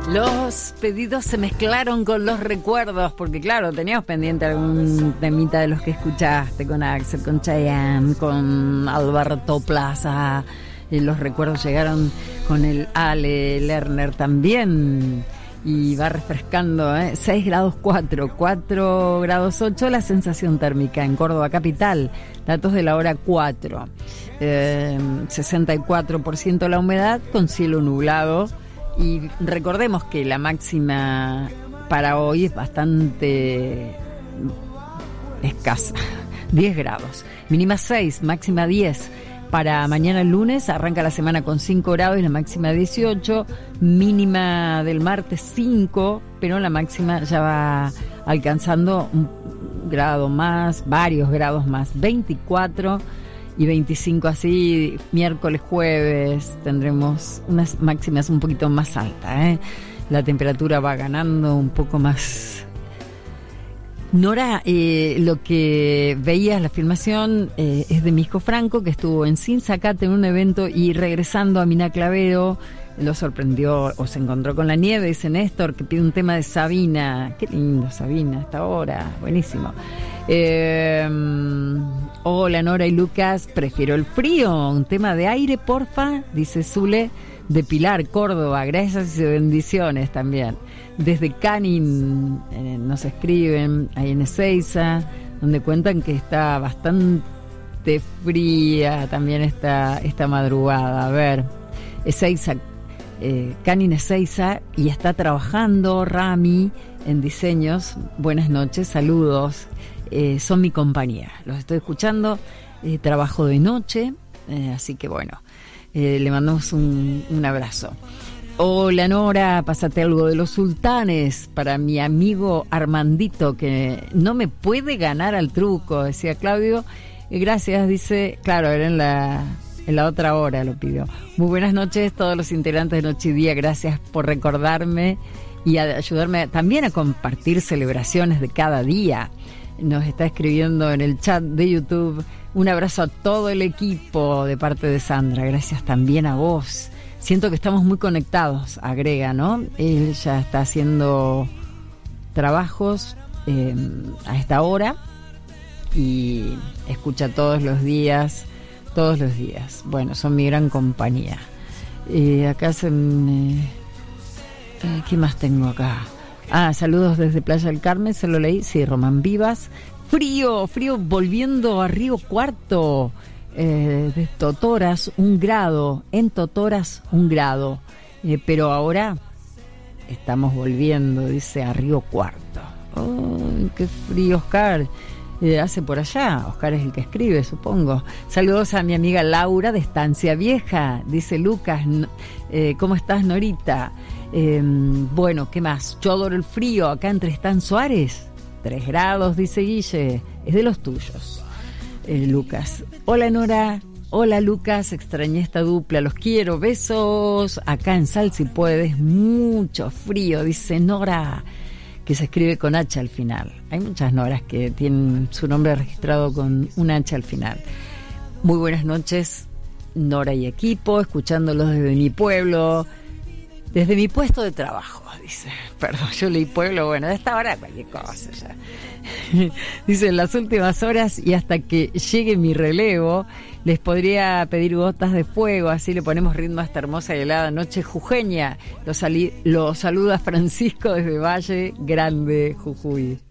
Los pedidos se mezclaron con los recuerdos, porque claro, teníamos pendiente algún temita de los que escuchaste, con Axel, con Chayanne, con Alberto Plaza. Y los recuerdos llegaron con el Ale Lerner también. Y va refrescando, 6 grados 4 grados 8 la sensación térmica en Córdoba capital. Datos de la hora 4. 64% la humedad con cielo nublado. Y recordemos que la máxima para hoy es bastante escasa, 10 grados. Mínima 6, máxima 10. Para mañana el lunes arranca la semana con 5 grados y la máxima 18. Mínima del martes 5, pero la máxima ya va alcanzando un grado más, varios grados más, 24 y 25 así. Miércoles, jueves tendremos unas máximas un poquito más altas, La temperatura va ganando un poco más. Nora, lo que veías la filmación es de Misco Franco, que estuvo en Sinzacate en un evento y regresando a Mina Clavero lo sorprendió o se encontró con la nieve. Dice Néstor que pide un tema de Sabina. Qué lindo Sabina, hasta ahora, buenísimo. Hola Nora y Lucas, prefiero el frío, un tema de aire porfa, dice Zule de Pilar, Córdoba, gracias y bendiciones también. Desde Canin nos escriben, ahí en Ezeiza, donde cuentan que está bastante fría también esta madrugada. A ver, Ezeiza, Canin Ezeiza, y está trabajando Rami en diseños. Buenas noches, saludos, son mi compañía, los estoy escuchando, trabajo de noche, así que bueno, le mandamos un abrazo. Hola Nora, pásate algo de los Sultanes para mi amigo Armandito, que no me puede ganar al truco, decía Claudio. Gracias, dice, claro, era en la otra hora lo pidió. Muy buenas noches todos los integrantes de Noche y Día, gracias por recordarme y ayudarme también a compartir celebraciones de cada día. Nos está escribiendo en el chat de YouTube. Un abrazo a todo el equipo de parte de Sandra, gracias también a vos. Siento que estamos muy conectados, agrega, ¿no? Él ya está haciendo trabajos a esta hora y escucha todos los días. Bueno, son mi gran compañía. Acá ¿qué más tengo acá? Saludos desde Playa del Carmen, se lo leí. Sí, Román Vivas. Frío, volviendo a Río Cuarto. De Totoras 1 grado, en Totoras 1 grado, pero ahora estamos volviendo, dice, a Río Cuarto. ¡Ay, qué frío, Oscar! Hace por allá. Oscar es el que escribe, supongo. Saludos a mi amiga Laura de Estancia Vieja, dice Lucas. ¿Cómo estás, Norita? Bueno, ¿qué más? Yo adoro el frío, acá en Tristán Suárez 3 grados, dice Guille, es de los tuyos. Lucas. Hola Nora, hola Lucas, extrañé esta dupla, los quiero, besos. Acá en Sal si puedes, mucho frío, dice Nora, que se escribe con H al final. Hay muchas Noras que tienen su nombre registrado con un H al final. Muy buenas noches, Nora y equipo, escuchándolos desde mi pueblo, desde mi puesto de trabajo, dice. Perdón, yo leí pueblo, bueno, de esta hora cualquier cosa ya. Dice, en las últimas horas y hasta que llegue mi relevo, les podría pedir gotas de fuego, así le ponemos ritmo a esta hermosa y helada noche jujeña. Lo saluda Francisco desde Valle Grande, Jujuy.